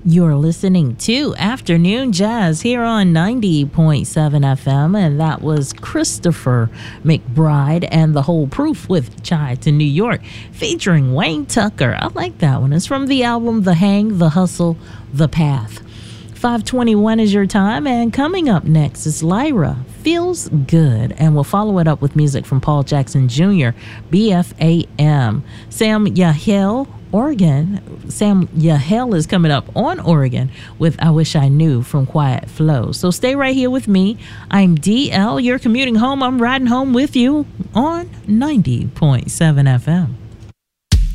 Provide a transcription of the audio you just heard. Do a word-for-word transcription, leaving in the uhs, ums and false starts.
You're listening to Afternoon Jazz here on ninety point seven F M, and that was Christopher McBride and the Whole Proof with Chai to New York, featuring Wayne Tucker. I like that one. It's from the album The Hang, The Hustle, The Path. five twenty-one is your time, and coming up next is Lyra, Feels Good, and we'll follow it up with music from Paul Jackson Junior, B F A M. Sam Yahel, Oregon. Sam Yahel is coming up on Oregon with I Wish I Knew from Quiet Flow. So stay right here with me. I'm D L. You're commuting home. I'm riding home with you on ninety point seven F M.